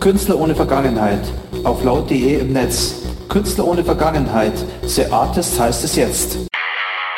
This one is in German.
Künstler ohne Vergangenheit. Auf laut.de im Netz. Künstler ohne Vergangenheit. The Artist heißt es jetzt.